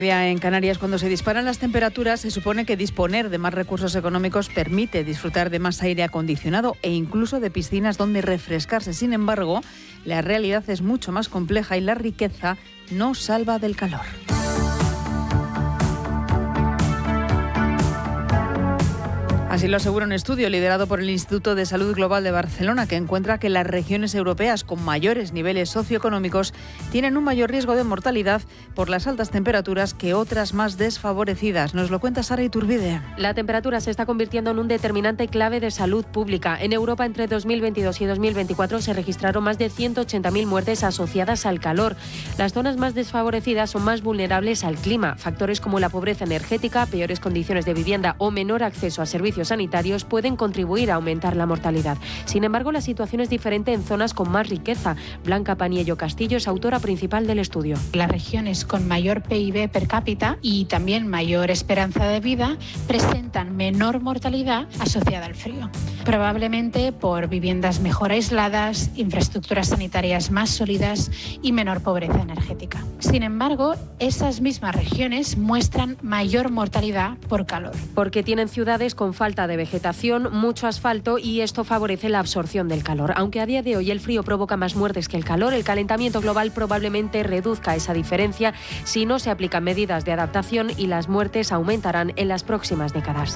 En Canarias, cuando se disparan las temperaturas, se supone que disponer de más recursos económicos permite disfrutar de más aire acondicionado e incluso de piscinas donde refrescarse. Sin embargo, la realidad es mucho más compleja y la riqueza no salva del calor. Así lo asegura un estudio liderado por el Instituto de Salud Global de Barcelona, que encuentra que las regiones europeas con mayores niveles socioeconómicos tienen un mayor riesgo de mortalidad por las altas temperaturas que otras más desfavorecidas. Nos lo cuenta Sara Iturbide. La temperatura se está convirtiendo en un determinante clave de salud pública. En Europa, entre 2022 y 2024, se registraron más de 180.000 muertes asociadas al calor. Las zonas más desfavorecidas son más vulnerables al clima. Factores como la pobreza energética, peores condiciones de vivienda o menor acceso a servicios sanitarios pueden contribuir a aumentar la mortalidad. Sin embargo, la situación es diferente en zonas con más riqueza. Blanca Paniello Castillo es autora principal del estudio. Las regiones con mayor PIB per cápita y también mayor esperanza de vida presentan menor mortalidad asociada al frío. Probablemente por viviendas mejor aisladas, infraestructuras sanitarias más sólidas y menor pobreza energética. Sin embargo, esas mismas regiones muestran mayor mortalidad por calor. Porque tienen ciudades con falta de vegetación, mucho asfalto y esto favorece la absorción del calor. Aunque a día de hoy el frío provoca más muertes que el calor, el calentamiento global probablemente reduzca esa diferencia si no se aplican medidas de adaptación y las muertes aumentarán en las próximas décadas.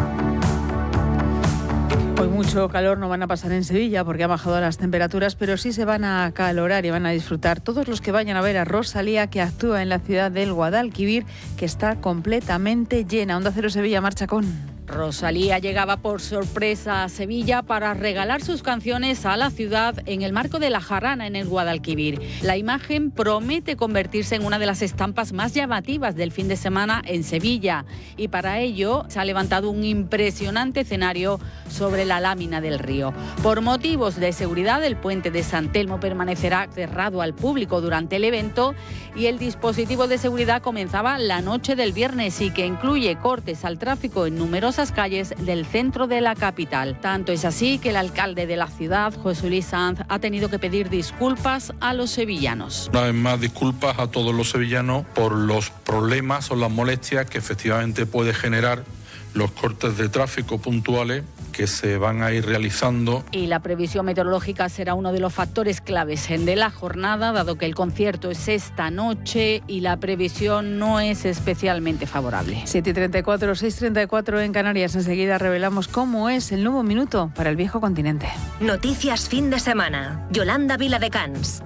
Hoy mucho calor no van a pasar en Sevilla porque ha bajado las temperaturas, pero sí se van a acalorar y van a disfrutar todos los que vayan a ver a Rosalía, que actúa en la ciudad del Guadalquivir, que está completamente llena. Onda Cero Sevilla, marcha con... Rosalía llegaba por sorpresa a Sevilla para regalar sus canciones a la ciudad en el marco de la jarana en el Guadalquivir. La imagen promete convertirse en una de las estampas más llamativas del fin de semana en Sevilla y para ello se ha levantado un impresionante escenario sobre la lámina del río. Por motivos de seguridad, el puente de San Telmo permanecerá cerrado al público durante el evento y el dispositivo de seguridad comenzaba la noche del viernes y que incluye cortes al tráfico en numerosas calles del centro de la capital. Tanto es así que el alcalde de la ciudad, José Luis Sanz, ha tenido que pedir disculpas a los sevillanos. Una vez más, disculpas a todos los sevillanos por los problemas o las molestias que efectivamente puede generar los cortes de tráfico puntuales que se van a ir realizando. Y la previsión meteorológica será uno de los factores claves de la jornada, dado que el concierto es esta noche y la previsión no es especialmente favorable. 7:34, 6:34 en Canarias. Enseguida revelamos cómo es el nuevo minuto para el viejo continente. Noticias fin de semana. Yolanda Viladecans.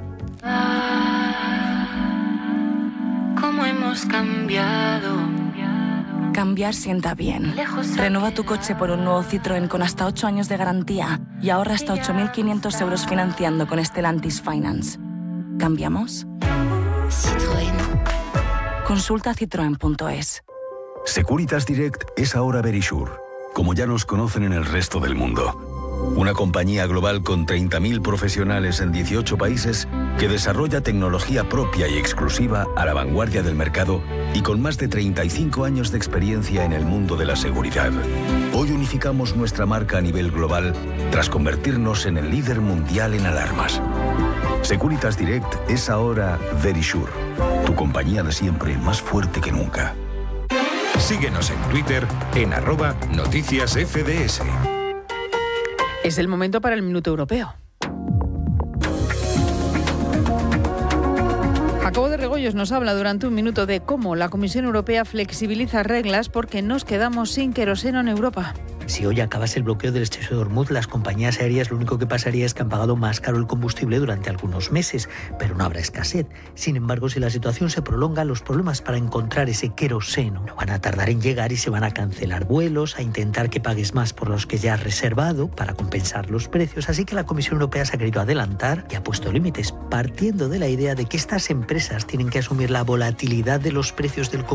¿Cómo hemos cambiado? Cambiar sienta bien. Renueva tu coche por un nuevo Citroën con hasta 8 años de garantía y ahorra hasta 8.500 euros financiando con Stellantis Finance. ¿Cambiamos? Citroën. Consulta citroen.es. Securitas Direct es ahora Verisure, como ya nos conocen en el resto del mundo. Una compañía global con 30.000 profesionales en 18 países que desarrolla tecnología propia y exclusiva a la vanguardia del mercado y con más de 35 años de experiencia en el mundo de la seguridad. Hoy unificamos nuestra marca a nivel global tras convertirnos en el líder mundial en alarmas. Securitas Direct es ahora Verisure, tu compañía de siempre más fuerte que nunca. Síguenos en Twitter en @noticiasfds. Es el momento para el Minuto Europeo. Jacobo de Regoyos nos habla durante un minuto de cómo la Comisión Europea flexibiliza reglas porque nos quedamos sin queroseno en Europa. Si hoy acabase el bloqueo del estrecho de Hormuz, las compañías aéreas lo único que pasaría es que han pagado más caro el combustible durante algunos meses, pero no habrá escasez. Sin embargo, si la situación se prolonga, los problemas para encontrar ese queroseno no van a tardar en llegar y se van a cancelar vuelos, a intentar que pagues más por los que ya has reservado para compensar los precios. Así que la Comisión Europea se ha querido adelantar y ha puesto límites, partiendo de la idea de que estas empresas tienen que asumir la volatilidad de los precios del combustible